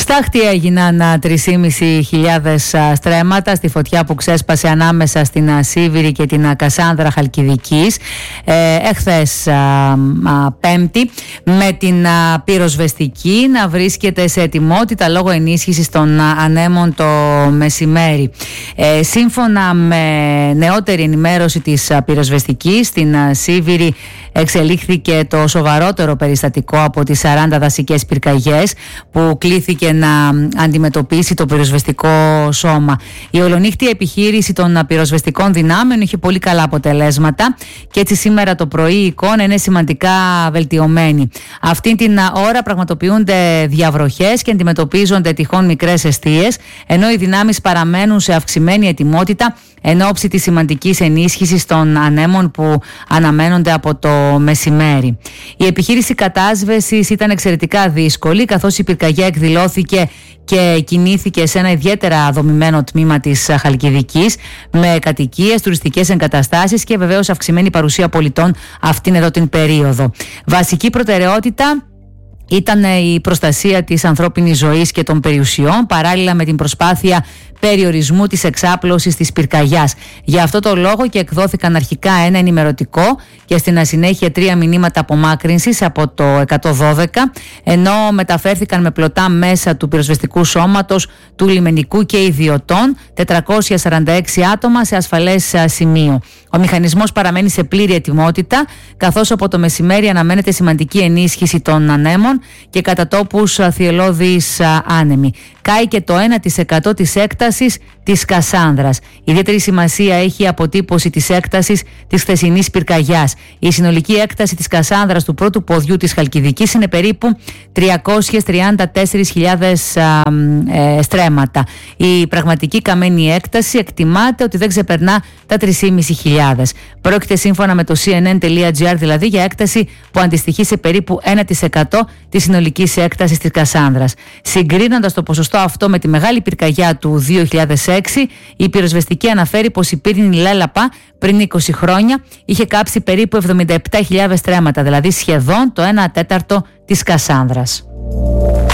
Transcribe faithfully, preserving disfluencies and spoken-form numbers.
Στάχτη έγιναν τρεις χιλιάδες πεντακόσια στρέμματα στη φωτιά που ξέσπασε ανάμεσα στην Σίβηρη και την Κασάνδρα Χαλκιδικής ε, εχθές α, α, Πέμπτη, με την α, πυροσβεστική να βρίσκεται σε ετοιμότητα λόγω ενίσχυσης των α, ανέμων το μεσημέρι. Ε, σύμφωνα με νεότερη ενημέρωση της α, πυροσβεστικής, στην α, Σίβηρη εξελίχθηκε το σοβαρότερο περιστατικό από τις σαράντα δασικές πυρκαγιές που κλήθηκε να αντιμετωπίσει το πυροσβεστικό σώμα. Η ολονύχτη επιχείρηση των πυροσβεστικών δυνάμεων είχε πολύ καλά αποτελέσματα και έτσι σήμερα το πρωί η εικόνα είναι σημαντικά βελτιωμένη. Αυτή την ώρα πραγματοποιούνται διαβροχές και αντιμετωπίζονται τυχόν μικρές εστίες, ενώ οι δυνάμεις παραμένουν σε αυξημένη ετοιμότητα εν ώψη της σημαντικής ενίσχυσης των ανέμων που αναμένονται από το μεσημέρι. Η επιχείρηση κατάσβεσης ήταν εξαιρετικά δύσκολη, καθώς η πυρκαγιά εκδηλώθηκε και κινήθηκε σε ένα ιδιαίτερα δομημένο τμήμα της Χαλκιδικής, με κατοικίες, τουριστικές εγκαταστάσεις και βεβαίως αυξημένη παρουσία πολιτών αυτήν εδώ την περίοδο. Βασική προτεραιότητα ήταν η προστασία της ανθρώπινης ζωής και των περιουσιών, παράλληλα με την προσπάθεια περιορισμού της εξάπλωσης της πυρκαγιάς. Για αυτό το λόγο και εκδόθηκαν αρχικά ένα ενημερωτικό και στην συνέχεια τρία μηνύματα απομάκρυνσης από το εκατόν δώδεκα, ενώ μεταφέρθηκαν με πλωτά μέσα του πυροσβεστικού σώματος, του λιμενικού και ιδιωτών τετρακόσια σαράντα έξι άτομα σε ασφαλές σημείο. Ο μηχανισμός παραμένει σε πλήρη ετοιμότητα, καθώς από το μεσημέρι αναμένεται σημαντική ενίσχυση των ανέμων και κατά τόπους θυελλώδεις άνεμοι. Κάει και το ένα τοις εκατό της έκτασης της Κασάνδρας. Ιδιαίτερη σημασία έχει η αποτύπωση της έκτασης της χθεσινής πυρκαγιάς. Η συνολική έκταση της Κασάνδρας του πρώτου ποδιού της Χαλκιδικής είναι περίπου τριακόσιες τριάντα τέσσερις χιλιάδες ε, στρέμματα. Η πραγματική καμένη έκταση εκτιμάται ότι δεν ξεπερνά τα τρεις χιλιάδες πεντακόσιες. Πρόκειται σύμφωνα με το σι εν εν τελεία τζι άρ δηλαδή για έκταση που αντιστοιχεί σε περίπου ένα τοις εκατό της συνολικής έκτασης της Κασάνδρας. Συγκρίνοντας το ποσοστό αυτό με τη μεγάλη πυρκαγιά του δύο χιλιάδες έξι, η πυροσβεστική αναφέρει πως η πύρινη Λέλαπα πριν είκοσι χρόνια είχε κάψει περίπου εβδομήντα επτά χιλιάδες στρέμματα, δηλαδή σχεδόν το ένα τέταρτο της Κασάνδρας.